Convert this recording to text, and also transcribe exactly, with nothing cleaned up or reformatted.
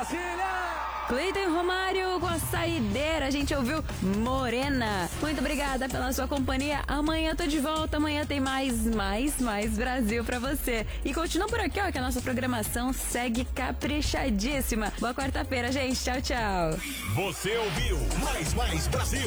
Brasília! Cleiton Romário com a saideira, a gente ouviu Morena. Muito obrigada pela sua companhia. Amanhã eu tô de volta, amanhã tem mais, mais, mais Brasil pra você. E continua por aqui, ó, que a nossa programação segue caprichadíssima. Boa quarta-feira, gente. Tchau, tchau. Você ouviu Mais Mais Brasil.